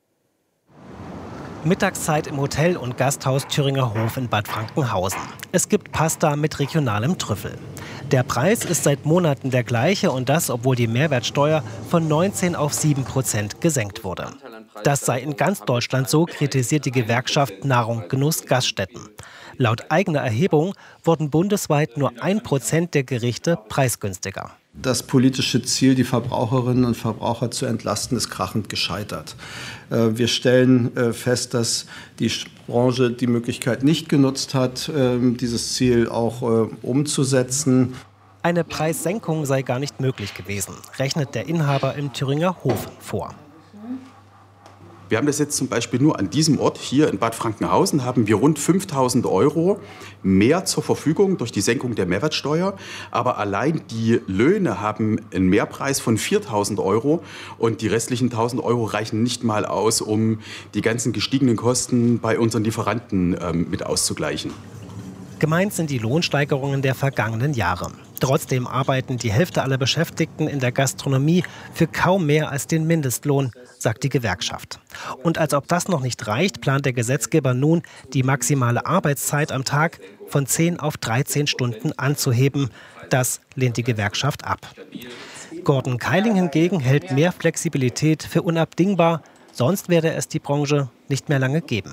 Mittagszeit im Hotel und Gasthaus Thüringer Hof in Bad Frankenhausen. Es gibt Pasta mit regionalem Trüffel. Der Preis ist seit Monaten der gleiche und das, obwohl die Mehrwertsteuer von 19 auf 7% gesenkt wurde. Das sei in ganz Deutschland so, kritisiert die Gewerkschaft Nahrung, Genuss, Gaststätten. Laut eigener Erhebung wurden bundesweit nur 1% der Gerichte preisgünstiger. Das politische Ziel, die Verbraucherinnen und Verbraucher zu entlasten, ist krachend gescheitert. Wir stellen fest, dass die Branche die Möglichkeit nicht genutzt hat, dieses Ziel auch umzusetzen. Eine Preissenkung sei gar nicht möglich gewesen, rechnet der Inhaber im Thüringer Hof vor. Wir haben das jetzt zum Beispiel nur an diesem Ort hier in Bad Frankenhausen, haben wir rund 5.000 € mehr zur Verfügung durch die Senkung der Mehrwertsteuer. Aber allein die Löhne haben einen Mehrpreis von 4.000 € und die restlichen 1.000 € reichen nicht mal aus, um die ganzen gestiegenen Kosten bei unseren Lieferanten mit auszugleichen. Gemeint sind die Lohnsteigerungen der vergangenen Jahre. Trotzdem arbeiten die Hälfte aller Beschäftigten in der Gastronomie für kaum mehr als den Mindestlohn, sagt die Gewerkschaft. Und als ob das noch nicht reicht, plant der Gesetzgeber nun, die maximale Arbeitszeit am Tag von 10 auf 13 Stunden anzuheben. Das lehnt die Gewerkschaft ab. Gordon Keiling hingegen hält mehr Flexibilität für unabdingbar, sonst werde es die Branche nicht mehr lange geben.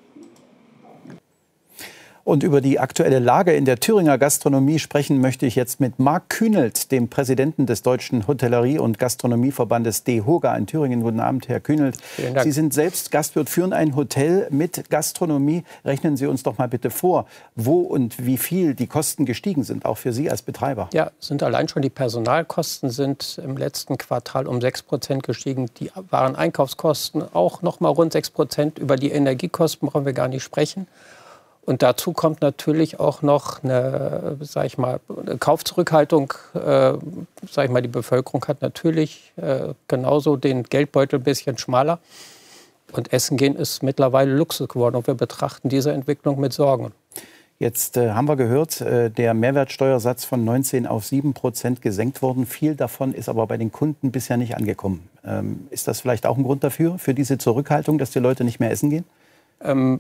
Und über die aktuelle Lage in der Thüringer Gastronomie sprechen möchte ich jetzt mit Marc Kühnelt, dem Präsidenten des Deutschen Hotellerie- und Gastronomieverbandes DEHOGA in Thüringen. Guten Abend, Herr Kühnelt. Vielen Dank. Sie sind selbst Gastwirt, führen ein Hotel mit Gastronomie. Rechnen Sie uns doch mal bitte vor, wo und wie viel die Kosten gestiegen sind, auch für Sie als Betreiber. Ja, sind allein schon die Personalkosten sind im letzten Quartal um 6% gestiegen. Die Wareneinkaufskosten auch noch mal rund 6%. Über die Energiekosten brauchen wir gar nicht sprechen. Und dazu kommt natürlich auch noch eine, sag ich mal, eine Kaufzurückhaltung. Sag ich mal, die Bevölkerung hat natürlich genauso den Geldbeutel ein bisschen schmaler. Und Essen gehen ist mittlerweile Luxus geworden. Und wir betrachten diese Entwicklung mit Sorgen. Jetzt haben wir gehört, der Mehrwertsteuersatz von 19 auf 7% gesenkt worden. Viel davon ist aber bei den Kunden bisher nicht angekommen. Ist das vielleicht auch ein Grund dafür, für diese Zurückhaltung, dass die Leute nicht mehr essen gehen?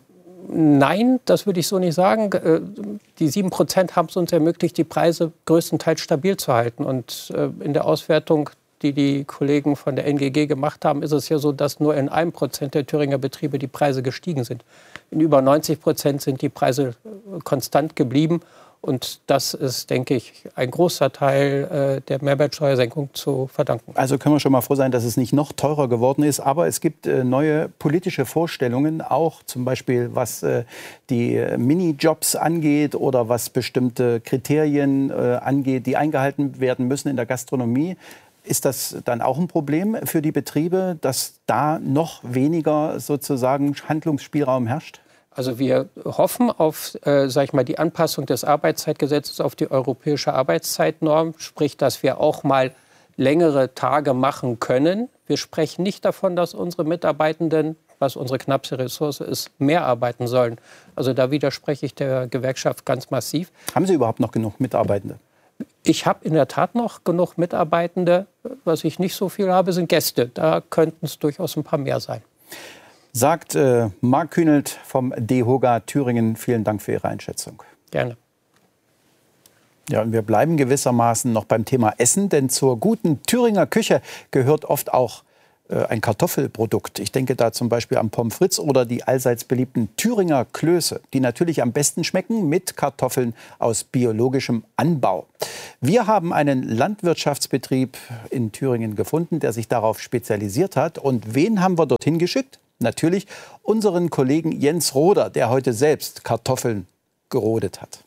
Nein, das würde ich so nicht sagen. Die 7% haben es uns ermöglicht, die Preise größtenteils stabil zu halten. Und in der Auswertung, die die Kollegen von der NGG gemacht haben, ist es ja so, dass nur in 1% der Thüringer Betriebe die Preise gestiegen sind. In über 90% sind die Preise konstant geblieben. Und das ist, denke ich, ein großer Teil der Mehrwertsteuersenkung zu verdanken. Also können wir schon mal froh sein, dass es nicht noch teurer geworden ist. Aber es gibt neue politische Vorstellungen, auch zum Beispiel was die Minijobs angeht oder was bestimmte Kriterien angeht, die eingehalten werden müssen in der Gastronomie. Ist das dann auch ein Problem für die Betriebe, dass da noch weniger sozusagen Handlungsspielraum herrscht? Also wir hoffen auf sag ich mal, die Anpassung des Arbeitszeitgesetzes auf die europäische Arbeitszeitnorm, sprich, dass wir auch mal längere Tage machen können. Wir sprechen nicht davon, dass unsere Mitarbeitenden, was unsere knappste Ressource ist, mehr arbeiten sollen. Also da widerspreche ich der Gewerkschaft ganz massiv. Haben Sie überhaupt noch genug Mitarbeitende? Ich habe in der Tat noch genug Mitarbeitende. Was ich nicht so viel habe, sind Gäste. Da könnten es durchaus ein paar mehr sein. Sagt Marc Kühnelt vom DEHOGA Thüringen. Vielen Dank für Ihre Einschätzung. Gerne. Ja, und wir bleiben gewissermaßen noch beim Thema Essen, denn zur guten Thüringer Küche gehört oft auch ein Kartoffelprodukt. Ich denke da zum Beispiel an Pommes frites oder die allseits beliebten Thüringer Klöße, die natürlich am besten schmecken mit Kartoffeln aus biologischem Anbau. Wir haben einen Landwirtschaftsbetrieb in Thüringen gefunden, der sich darauf spezialisiert hat. Und wen haben wir dorthin geschickt? Natürlich unseren Kollegen Jens Roder, der heute selbst Kartoffeln gerodet hat.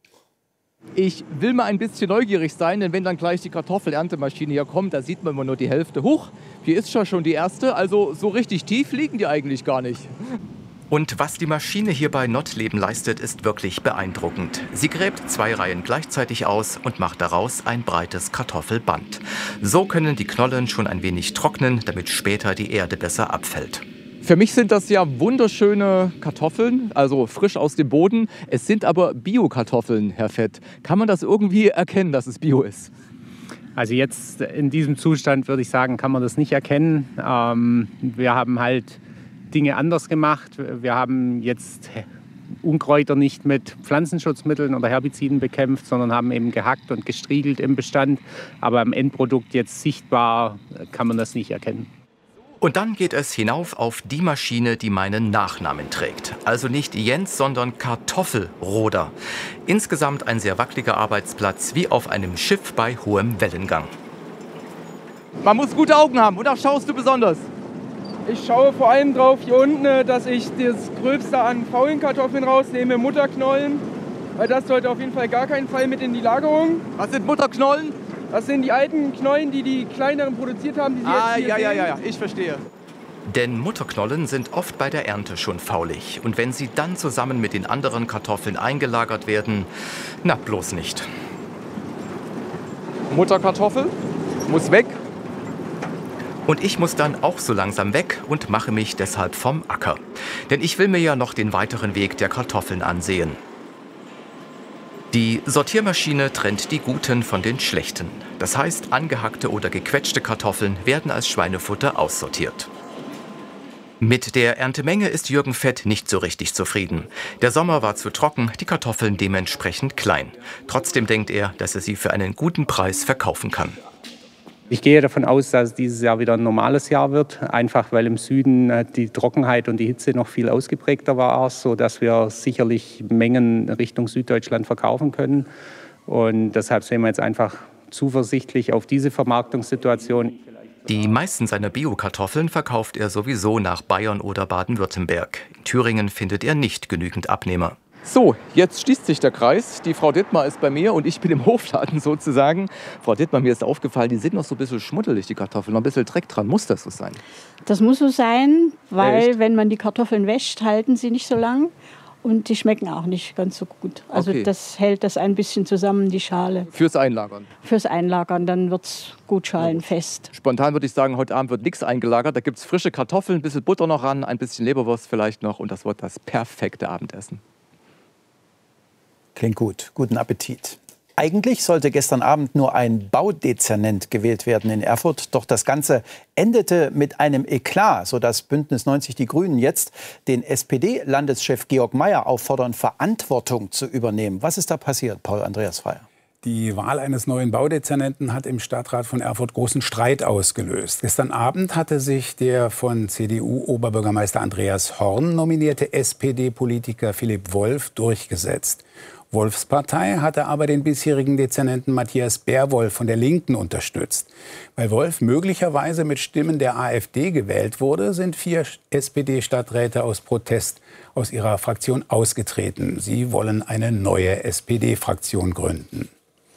Ich will mal ein bisschen neugierig sein, denn wenn dann gleich die Kartoffelerntemaschine hier kommt, da sieht man immer nur die Hälfte. Huch, hier ist schon die erste, also so richtig tief liegen die eigentlich gar nicht. Und was die Maschine hier bei Nottleben leistet, ist wirklich beeindruckend. Sie gräbt 2 Reihen gleichzeitig aus und macht daraus ein breites Kartoffelband. So können die Knollen schon ein wenig trocknen, damit später die Erde besser abfällt. Für mich sind das ja wunderschöne Kartoffeln, also frisch aus dem Boden. Es sind aber Bio-Kartoffeln, Herr Fett. Kann man das irgendwie erkennen, dass es Bio ist? Also jetzt in diesem Zustand würde ich sagen, kann man das nicht erkennen. Wir haben halt Dinge anders gemacht. Wir haben jetzt Unkräuter nicht mit Pflanzenschutzmitteln oder Herbiziden bekämpft, sondern haben eben gehackt und gestriegelt im Bestand. Aber im Endprodukt jetzt sichtbar kann man das nicht erkennen. Und dann geht es hinauf auf die Maschine, die meinen Nachnamen trägt. Also nicht Jens, sondern Kartoffelroder. Insgesamt ein sehr wackeliger Arbeitsplatz, wie auf einem Schiff bei hohem Wellengang. Man muss gute Augen haben. Wonach schaust du besonders? Ich schaue vor allem drauf hier unten, dass ich das Gröbste an faulen Kartoffeln rausnehme, Mutterknollen. Weil das sollte auf jeden Fall gar keinen Fall mit in die Lagerung. Was sind Mutterknollen? Das sind die alten Knollen, die die kleineren produziert haben, die Sie jetzt hier sehen. Ja, ich verstehe. Denn Mutterknollen sind oft bei der Ernte schon faulig. Und wenn sie dann zusammen mit den anderen Kartoffeln eingelagert werden, na bloß nicht. Mutterkartoffel muss weg. Und ich muss dann auch so langsam weg und mache mich deshalb vom Acker. Denn ich will mir ja noch den weiteren Weg der Kartoffeln ansehen. Die Sortiermaschine trennt die guten von den schlechten. Das heißt, angehackte oder gequetschte Kartoffeln werden als Schweinefutter aussortiert. Mit der Erntemenge ist Jürgen Fett nicht so richtig zufrieden. Der Sommer war zu trocken, die Kartoffeln dementsprechend klein. Trotzdem denkt er, dass er sie für einen guten Preis verkaufen kann. Ich gehe davon aus, dass dieses Jahr wieder ein normales Jahr wird, einfach weil im Süden die Trockenheit und die Hitze noch viel ausgeprägter war, sodass wir sicherlich Mengen Richtung Süddeutschland verkaufen können. Und deshalb sehen wir jetzt einfach zuversichtlich auf diese Vermarktungssituation. Die meisten seiner Bio-Kartoffeln verkauft er sowieso nach Bayern oder Baden-Württemberg. In Thüringen findet er nicht genügend Abnehmer. So, jetzt schließt sich der Kreis. Die Frau Dittmar ist bei mir und ich bin im Hofladen sozusagen. Frau Dittmar, mir ist aufgefallen, die sind noch so ein bisschen schmuddelig, die Kartoffeln, noch ein bisschen Dreck dran. Muss das so sein? Das muss so sein, weil wenn man die Kartoffeln wäscht, halten sie nicht so lang und die schmecken auch nicht ganz so gut. Also das hält das ein bisschen zusammen, die Schale. Fürs Einlagern? Fürs Einlagern, dann wird es gut schalenfest. Spontan würde ich sagen, heute Abend wird nichts eingelagert. Da gibt es frische Kartoffeln, ein bisschen Butter noch ran, ein bisschen Leberwurst vielleicht noch und das wird das perfekte Abendessen. Klingt gut. Guten Appetit. Eigentlich sollte gestern Abend nur ein Baudezernent gewählt werden in Erfurt. Doch das Ganze endete mit einem Eklat, sodass Bündnis 90 Die Grünen jetzt den SPD-Landeschef Georg Mayer auffordern, Verantwortung zu übernehmen. Was ist da passiert, Paul Andreas Freier? Die Wahl eines neuen Baudezernenten hat im Stadtrat von Erfurt großen Streit ausgelöst. Gestern Abend hatte sich der von CDU-Oberbürgermeister Andreas Horn nominierte SPD-Politiker Philipp Wolf durchgesetzt. Wolfs Partei hatte aber den bisherigen Dezernenten Matthias Bärwolf von der Linken unterstützt. Weil Wolf möglicherweise mit Stimmen der AfD gewählt wurde, sind 4 SPD-Stadträte aus Protest aus ihrer Fraktion ausgetreten. Sie wollen eine neue SPD-Fraktion gründen.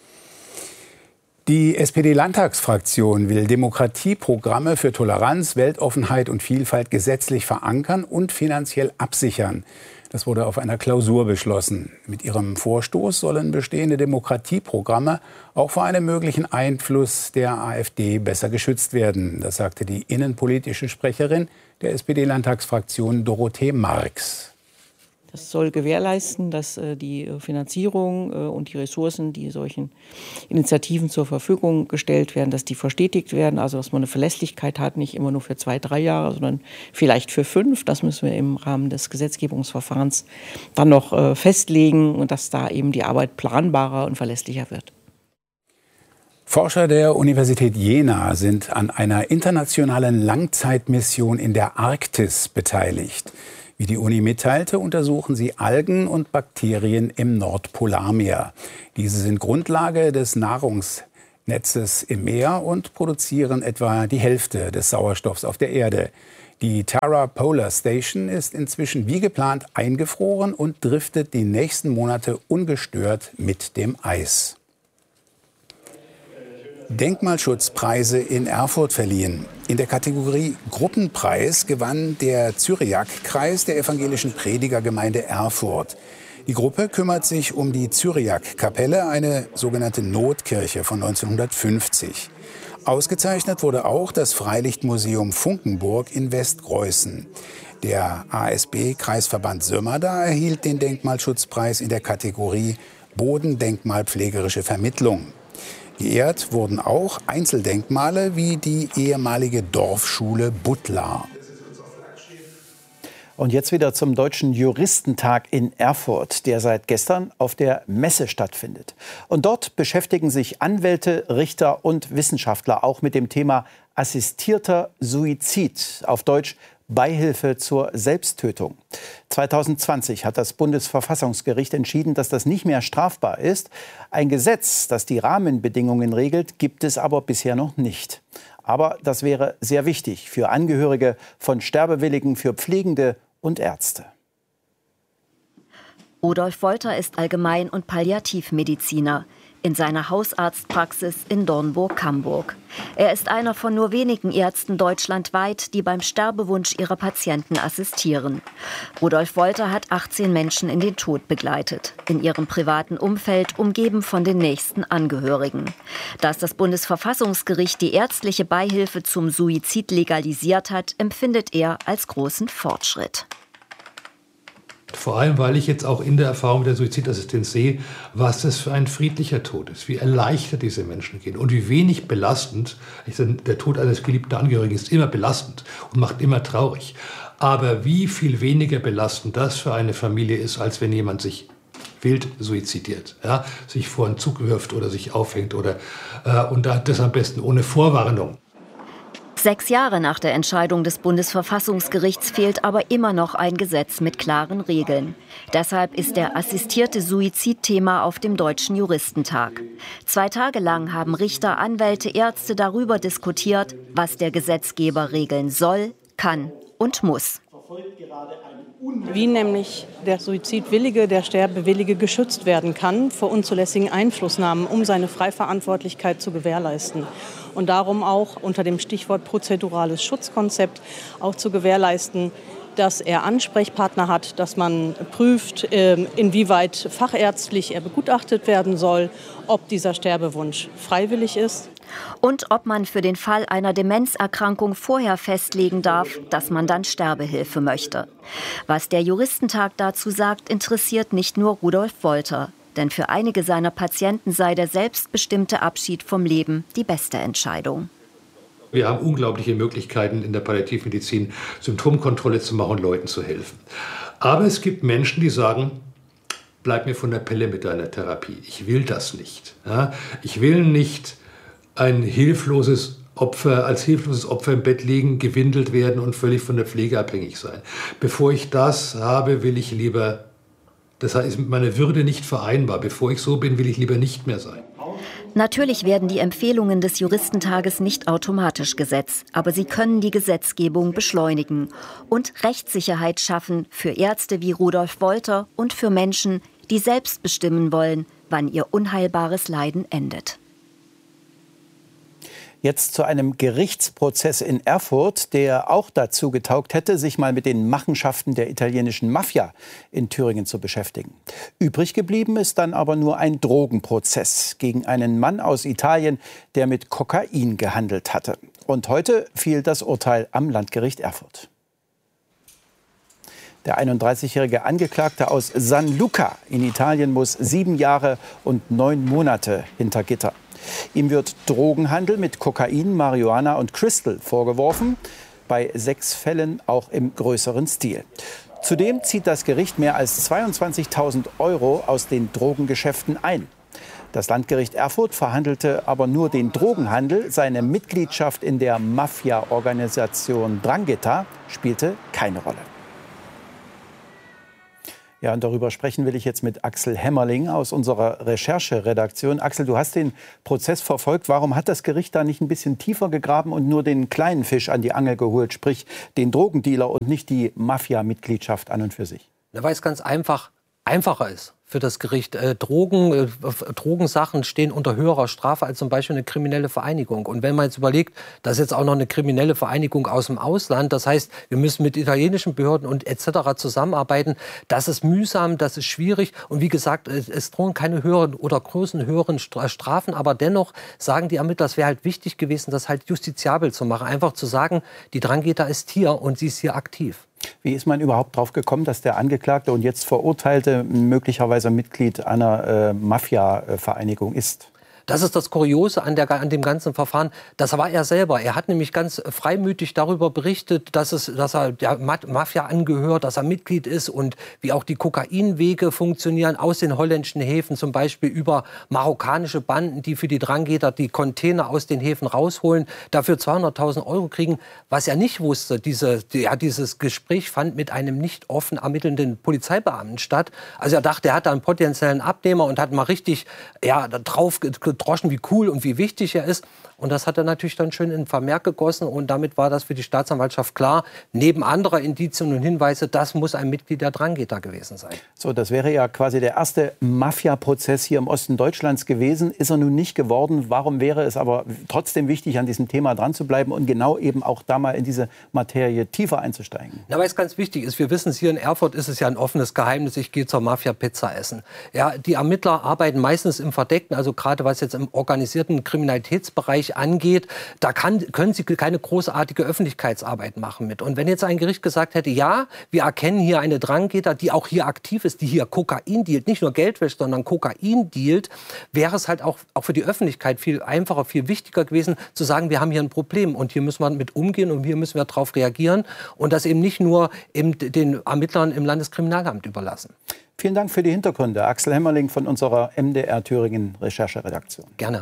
Die SPD-Landtagsfraktion will Demokratieprogramme für Toleranz, Weltoffenheit und Vielfalt gesetzlich verankern und finanziell absichern. Das wurde auf einer Klausur beschlossen. Mit ihrem Vorstoß sollen bestehende Demokratieprogramme auch vor einem möglichen Einfluss der AfD besser geschützt werden. Das sagte die innenpolitische Sprecherin der SPD-Landtagsfraktion Dorothee Marx. Das soll gewährleisten, dass die Finanzierung und die Ressourcen, die solchen Initiativen zur Verfügung gestellt werden, dass die verstetigt werden. Also dass man eine Verlässlichkeit hat, nicht immer nur für 2, 3 Jahre, sondern vielleicht für 5. Das müssen wir im Rahmen des Gesetzgebungsverfahrens dann noch festlegen und dass da eben die Arbeit planbarer und verlässlicher wird. Forscher der Universität Jena sind an einer internationalen Langzeitmission in der Arktis beteiligt. Wie die Uni mitteilte, untersuchen sie Algen und Bakterien im Nordpolarmeer. Diese sind Grundlage des Nahrungsnetzes im Meer und produzieren etwa die Hälfte des Sauerstoffs auf der Erde. Die Tara Polar Station ist inzwischen wie geplant eingefroren und driftet die nächsten Monate ungestört mit dem Eis. Denkmalschutzpreise in Erfurt verliehen. In der Kategorie Gruppenpreis gewann der Cyriac-Kreis der evangelischen Predigergemeinde Erfurt. Die Gruppe kümmert sich um die Cyriac-Kapelle, eine sogenannte Notkirche von 1950. Ausgezeichnet wurde auch das Freilichtmuseum Funkenburg in Westgreußen. Der ASB-Kreisverband Sömmerda erhielt den Denkmalschutzpreis in der Kategorie Bodendenkmalpflegerische Vermittlung. Geehrt wurden auch Einzeldenkmale wie die ehemalige Dorfschule Buttlar. Und jetzt wieder zum Deutschen Juristentag in Erfurt, der seit gestern auf der Messe stattfindet. Und dort beschäftigen sich Anwälte, Richter und Wissenschaftler auch mit dem Thema assistierter Suizid, auf Deutsch Beihilfe zur Selbsttötung. 2020 hat das Bundesverfassungsgericht entschieden, dass das nicht mehr strafbar ist. Ein Gesetz, das die Rahmenbedingungen regelt, gibt es aber bisher noch nicht. Aber das wäre sehr wichtig für Angehörige von Sterbewilligen, für Pflegende und Ärzte. Rudolf Wolter ist Allgemein- und Palliativmediziner in seiner Hausarztpraxis in Dornburg-Camburg. Er ist einer von nur wenigen Ärzten deutschlandweit, die beim Sterbewunsch ihrer Patienten assistieren. Rudolf Wolter hat 18 Menschen in den Tod begleitet, in ihrem privaten Umfeld, umgeben von den nächsten Angehörigen. Dass das Bundesverfassungsgericht die ärztliche Beihilfe zum Suizid legalisiert hat, empfindet er als großen Fortschritt. Vor allem, weil ich jetzt auch in der Erfahrung der Suizidassistenz sehe, was das für ein friedlicher Tod ist, wie erleichtert diese Menschen gehen und wie wenig belastend. Der Tod eines geliebten Angehörigen ist immer belastend und macht immer traurig. Aber wie viel weniger belastend das für eine Familie ist, als wenn jemand sich wild suizidiert, ja, sich vor einen Zug wirft oder sich aufhängt und das am besten ohne Vorwarnung. 6 Jahre nach der Entscheidung des Bundesverfassungsgerichts fehlt aber immer noch ein Gesetz mit klaren Regeln. Deshalb ist der assistierte Suizid Thema auf dem Deutschen Juristentag. 2 Tage lang haben Richter, Anwälte, Ärzte darüber diskutiert, was der Gesetzgeber regeln soll, kann und muss. Wie nämlich der Suizidwillige, der Sterbewillige geschützt werden kann vor unzulässigen Einflussnahmen, um seine Freiverantwortlichkeit zu gewährleisten. Und darum auch unter dem Stichwort prozedurales Schutzkonzept auch zu gewährleisten, dass er Ansprechpartner hat, dass man prüft, inwieweit fachärztlich er begutachtet werden soll, ob dieser Sterbewunsch freiwillig ist. Und ob man für den Fall einer Demenzerkrankung vorher festlegen darf, dass man dann Sterbehilfe möchte. Was der Juristentag dazu sagt, interessiert nicht nur Rudolf Wolter. Denn für einige seiner Patienten sei der selbstbestimmte Abschied vom Leben die beste Entscheidung. Wir haben unglaubliche Möglichkeiten in der Palliativmedizin, Symptomkontrolle zu machen und Leuten zu helfen. Aber es gibt Menschen, die sagen, bleib mir von der Pelle mit deiner Therapie. Ich will das nicht. Ja? Ich will nicht als hilfloses Opfer im Bett liegen, gewindelt werden und völlig von der Pflege abhängig sein. Bevor ich das habe, will ich lieber, das ist mit meiner Würde nicht vereinbar. Bevor ich so bin, will ich lieber nicht mehr sein. Natürlich werden die Empfehlungen des Juristentages nicht automatisch Gesetz, aber sie können die Gesetzgebung beschleunigen und Rechtssicherheit schaffen für Ärzte wie Rudolf Wolter und für Menschen, die selbst bestimmen wollen, wann ihr unheilbares Leiden endet. Jetzt zu einem Gerichtsprozess in Erfurt, der auch dazu getaugt hätte, sich mal mit den Machenschaften der italienischen Mafia in Thüringen zu beschäftigen. Übrig geblieben ist dann aber nur ein Drogenprozess gegen einen Mann aus Italien, der mit Kokain gehandelt hatte. Und heute fiel das Urteil am Landgericht Erfurt. Der 31-jährige Angeklagte aus San Luca in Italien muss 7 Jahre und 9 Monate hinter Gitter. Ihm wird Drogenhandel mit Kokain, Marihuana und Crystal vorgeworfen, bei 6 Fällen auch im größeren Stil. Zudem zieht das Gericht mehr als 22.000 € aus den Drogengeschäften ein. Das Landgericht Erfurt verhandelte aber nur den Drogenhandel. Seine Mitgliedschaft in der Mafia-Organisation 'Ndrangheta spielte keine Rolle. Ja, und darüber sprechen will ich jetzt mit Axel Hämmerling aus unserer Rechercheredaktion. Axel, du hast den Prozess verfolgt. Warum hat das Gericht da nicht ein bisschen tiefer gegraben und nur den kleinen Fisch an die Angel geholt, sprich den Drogendealer und nicht die Mafia-Mitgliedschaft an und für sich? Weil es ganz einfacher ist für das Gericht. Drogensachen stehen unter höherer Strafe als zum Beispiel eine kriminelle Vereinigung. Und wenn man jetzt überlegt, dass jetzt auch noch eine kriminelle Vereinigung aus dem Ausland, das heißt, wir müssen mit italienischen Behörden und etc. zusammenarbeiten, das ist mühsam, das ist schwierig. Und wie gesagt, es drohen keine höheren oder höheren Strafen, aber dennoch sagen die Ermittler, es wäre halt wichtig gewesen, das halt justiziabel zu machen. Einfach zu sagen, die 'Ndrangheta ist hier und sie ist hier aktiv. Wie ist man überhaupt drauf gekommen, dass der Angeklagte und jetzt Verurteilte möglicherweise Mitglied einer Mafia-Vereinigung ist? Das ist das Kuriose an dem ganzen Verfahren. Das war er selber. Er hat nämlich ganz freimütig darüber berichtet, dass er der Mafia angehört, dass er Mitglied ist und wie auch die Kokainwege funktionieren aus den holländischen Häfen, zum Beispiel über marokkanische Banden, die für die 'Ndrangheta die Container aus den Häfen rausholen, dafür 200.000 € kriegen. Was er nicht wusste, dieses Gespräch fand mit einem nicht offen ermittelnden Polizeibeamten statt. Also er dachte, er hat da einen potenziellen Abnehmer und hat mal richtig drauf gedroschen, wie cool und wie wichtig er ist. Und das hat er natürlich dann schön in Vermerk gegossen. Und damit war das für die Staatsanwaltschaft klar, neben anderer Indizien und Hinweise, das muss ein Mitglied der 'Ndrangheta gewesen sein. So, das wäre ja quasi der erste Mafia-Prozess hier im Osten Deutschlands gewesen. Ist er nun nicht geworden. Warum wäre es aber trotzdem wichtig, an diesem Thema dran zu bleiben und genau eben auch da mal in diese Materie tiefer einzusteigen? Weil es ganz wichtig ist, wir wissen es, hier in Erfurt ist es ja ein offenes Geheimnis, ich gehe zur Mafia Pizza essen. Ja, die Ermittler arbeiten meistens im Verdeckten, also gerade was jetzt im organisierten Kriminalitätsbereich angeht, da können sie keine großartige Öffentlichkeitsarbeit machen mit. Und wenn jetzt ein Gericht gesagt hätte, ja, wir erkennen hier eine 'Ndrangheta, die auch hier aktiv ist, die hier Kokain dealt, nicht nur Geld wäscht, sondern Kokain dealt, wäre es halt auch für die Öffentlichkeit viel einfacher, viel wichtiger gewesen, zu sagen, wir haben hier ein Problem und hier müssen wir mit umgehen und hier müssen wir darauf reagieren und das eben nicht nur den Ermittlern im Landeskriminalamt überlassen. Vielen Dank für die Hintergründe. Axel Hämmerling von unserer MDR Thüringen Rechercheredaktion. Gerne.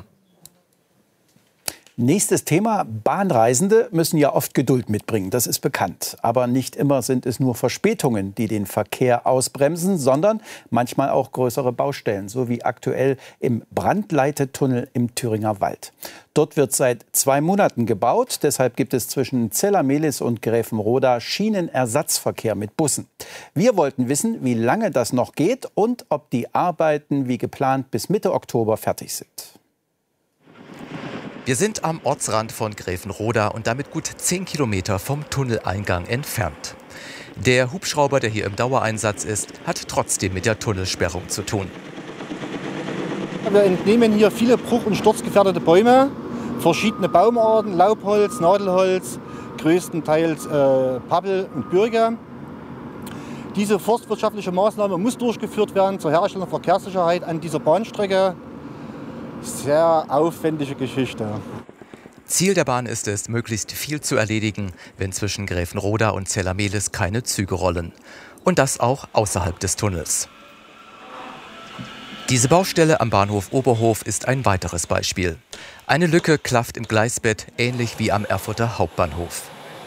Nächstes Thema. Bahnreisende müssen ja oft Geduld mitbringen, das ist bekannt. Aber nicht immer sind es nur Verspätungen, die den Verkehr ausbremsen, sondern manchmal auch größere Baustellen, so wie aktuell im Brandleitetunnel im Thüringer Wald. Dort wird seit 2 Monaten gebaut, deshalb gibt es zwischen Zellamelis und Gräfenroda Schienenersatzverkehr mit Bussen. Wir wollten wissen, wie lange das noch geht und ob die Arbeiten wie geplant bis Mitte Oktober fertig sind. Wir sind am Ortsrand von Gräfenroda und damit gut 10 Kilometer vom Tunneleingang entfernt. Der Hubschrauber, der hier im Dauereinsatz ist, hat trotzdem mit der Tunnelsperrung zu tun. Wir entnehmen hier viele bruch- und sturzgefährdete Bäume, verschiedene Baumarten, Laubholz, Nadelholz, größtenteils Pappel und Birke. Diese forstwirtschaftliche Maßnahme muss durchgeführt werden zur Herstellung der Verkehrssicherheit an dieser Bahnstrecke. Sehr aufwendige Geschichte. Ziel der Bahn ist es, möglichst viel zu erledigen, wenn zwischen Gräfenroda und Zellamelis keine Züge rollen. Und das auch außerhalb des Tunnels. Diese Baustelle am Bahnhof Oberhof ist ein weiteres Beispiel. Eine Lücke klafft im Gleisbett, ähnlich wie am Erfurter Hauptbahnhof.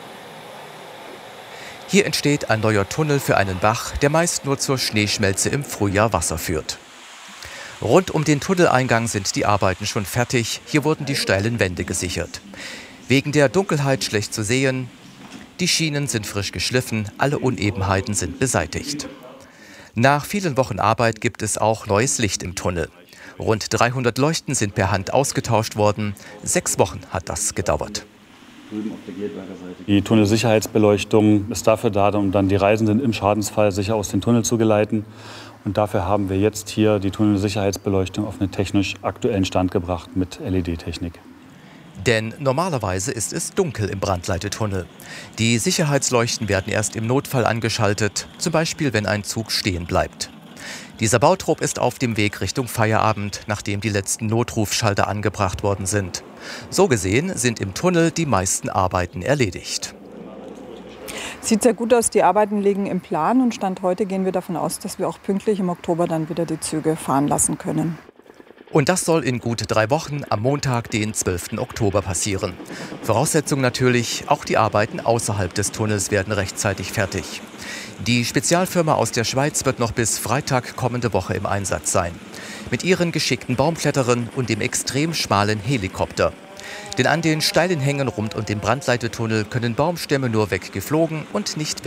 Hier entsteht ein neuer Tunnel für einen Bach, der meist nur zur Schneeschmelze im Frühjahr Wasser führt. Rund um den Tunneleingang sind die Arbeiten schon fertig. Hier wurden die steilen Wände gesichert. Wegen der Dunkelheit schlecht zu sehen. Die Schienen sind frisch geschliffen, alle Unebenheiten sind beseitigt. Nach vielen Wochen Arbeit gibt es auch neues Licht im Tunnel. Rund 300 Leuchten sind per Hand ausgetauscht worden. 6 Wochen hat das gedauert. Die Tunnelsicherheitsbeleuchtung ist dafür da, um dann die Reisenden im Schadensfall sicher aus dem Tunnel zu geleiten. Und dafür haben wir jetzt hier die Tunnelsicherheitsbeleuchtung auf einen technisch aktuellen Stand gebracht mit LED-Technik. Denn normalerweise ist es dunkel im Brandleitetunnel. Die Sicherheitsleuchten werden erst im Notfall angeschaltet, zum Beispiel wenn ein Zug stehen bleibt. Dieser Bautrupp ist auf dem Weg Richtung Feierabend, nachdem die letzten Notrufschalter angebracht worden sind. So gesehen sind im Tunnel die meisten Arbeiten erledigt. Sieht sehr gut aus, die Arbeiten liegen im Plan und Stand heute gehen wir davon aus, dass wir auch pünktlich im Oktober dann wieder die Züge fahren lassen können. Und das soll in gut 3 Wochen am Montag, den 12. Oktober passieren. Voraussetzung natürlich, auch die Arbeiten außerhalb des Tunnels werden rechtzeitig fertig. Die Spezialfirma aus der Schweiz wird noch bis Freitag kommende Woche im Einsatz sein. Mit ihren geschickten Baumkletterern und dem extrem schmalen Helikopter. Denn an den steilen Hängen rund um den Brandleitetunnel können Baumstämme nur weggeflogen und nicht